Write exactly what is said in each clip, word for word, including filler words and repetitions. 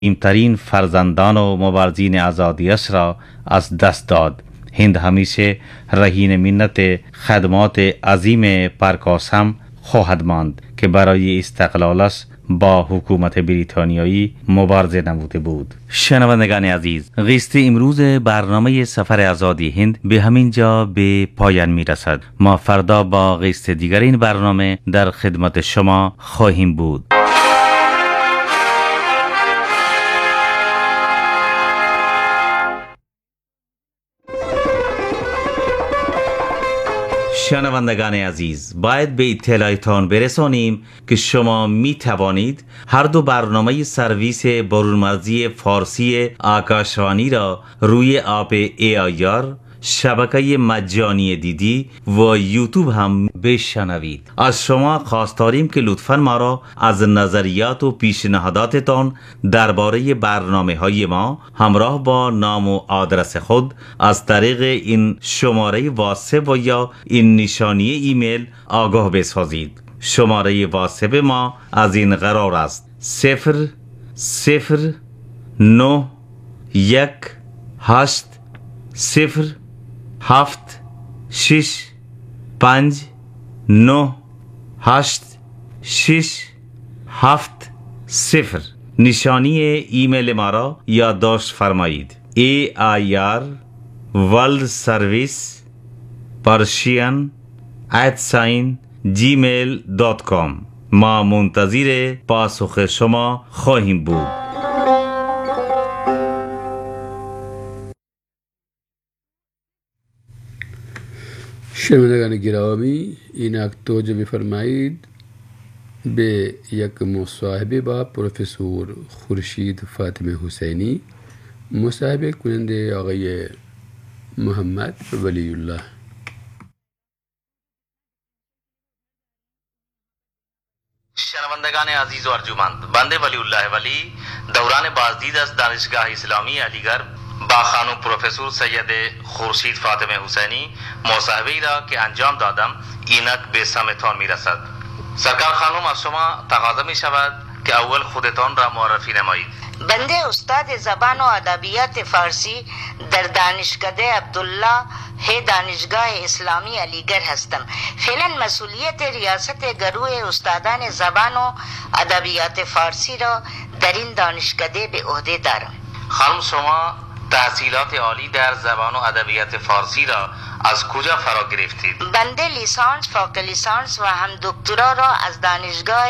عظیمترین فرزندان و مبارزین آزادیش را از دست داد. هند همیشه رهین منت خدمات عظیم پرقاسم خواهد ماند که برای استقلالش با حکومت بریتانیایی مبارزه نموده بود. شنوندگان عزیز، قسط امروز برنامه سفر آزادی هند به همین جا به پایان می رسد. ما فردا با قسط دیگر این برنامه در خدمت شما خواهیم بود. شنوندگان عزیز، باید به اطلاعتان برسانیم که شما می توانید هر دو برنامه سرویس برونمرزی فارسی آکاشوانی را روی اپ ای آی آر، شبکه مجانی دیدی و یوتیوب هم بشنوید. از شما خواست داریم که لطفاً ما را از نظریات و پیشنهاداتتان درباره برنامه های ما همراه با نام و آدرس خود از طریق این شماره واتساپ و یا این نشانی ایمیل آگاه بسازید. شماره واتساپ ما از این قرار است: صفر صفر نه یک هشت صفر هفت شش پنج نه هشت شش هفت صفر. نشانی ایمیل ما را یادداشت فرمایید: ای آی آر ورلد سرویس پرشین ات ساین جیمیل دات کام. ما منتظر پاسخ شما خواهیم بود. شنوندگان گرامی، اینک توجه بفرمایید به یک مصاحبه با پروفسور خورشید فاطمه حسینی، مصاحبه کننده آقای محمد ولی الله. شنوندگان عزیز و ارجمند، بنده ولی الله ولی دوران بازدید از دانشگاه اسلامی علیگرد با خانم پروفسور سید خورشید فاطمه حسینی مصاحبه‌ای را که انجام دادم اینک به سمتان میرسد. سرکار خانم، از شما تقاضا می شود که اول خودتان را معرفی نمایید. بنده استاد زبان و ادبیات فارسی در دانشکده عبدالله دانشگاه اسلامی علیگرد هستم. فعلا مسئولیت ریاست گروه استادان زبان و ادبیات فارسی را در این دانشکده به عهده دارم. خانم، شما تحصیلات عالی در زبان و ادبیات فارسی را از کجا فرا گرفتید؟ بنده لیسانس، فوق لیسانس و هم دکترا را از دانشگاه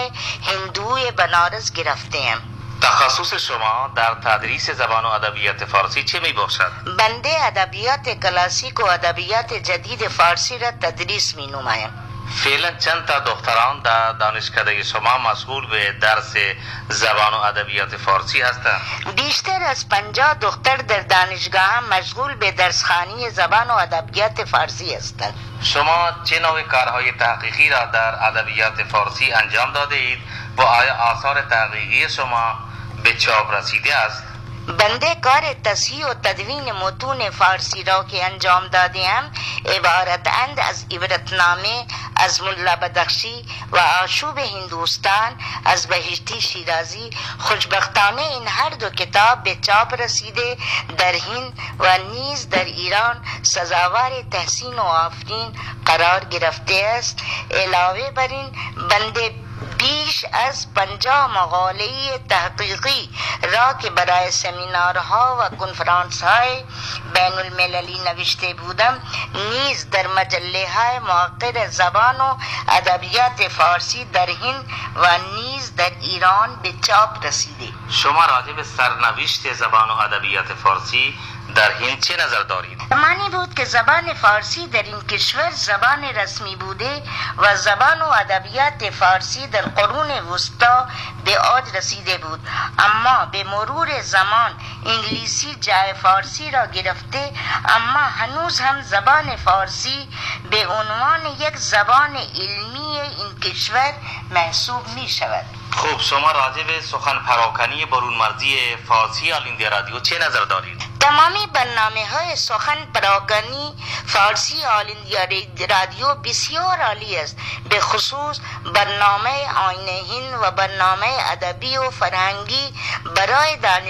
هندوی بنارس گرفته‌ام. تخصص شما در تدریس زبان و ادبیات فارسی چه می باشد؟ بنده ادبیات کلاسیک و ادبیات جدید فارسی را تدریس می نمایم. فعلا چند تا دختران در دانشکده شما مسئول به درس زبان و ادبیات فارسی هستند؟ بیشتر از پنجاه دختر در دانشگاه مشغول به درسخوانی زبان و ادبیات فارسی هستند. شما چه نوع کارهای تحقیقی را در ادبیات فارسی انجام داده اید و آیا آثار تحقیقی شما به چاپ رسیده است؟ بنده کار تصحیح و تدوین متون فارسی را که انجام دادیم عبارت اند از عبرتنامه از ملا بدخشی و آشوب هندوستان از بهشتی شیرازی. خوشبختانه این هر دو کتاب به چاپ رسیده در هند و نیز در ایران سزاوار تحسین و آفرین قرار گرفته است. علاوه بر این بنده بیش از پنجاه مقاله تحقیقی را که برای سمینارها و کنفرانس های بین المللی نوشته بودم نیز در مجله های معاصر زبان و ادبیات فارسی در هند و نیز در ایران به چاپ رسیده. شما راجع به سرنوشت زبان و ادبیات فارسی در هند چه نظر دارید؟ زمانی بود که زبان فارسی در این کشور زبان رسمی بوده و زبان و ادبیات فارسی در قرون وسطا به اوج رسیده بود، اما به مرور زمان انگلیسی جای فارسی را گرفته، اما هنوز هم زبان فارسی به عنوان یک زبان علمی این کشور محسوب می شود. خب، شما راجع به سخن پراکنی برونمرزی فارسی آلینده رادیو چه نظر دارید؟ تمامی برنامه های سخن پراکنی فارسی آل اندیا رادیو بسیار عالی است، به خصوص برنامه آینه هند و برنامه ادبی و فرهنگی برای دانش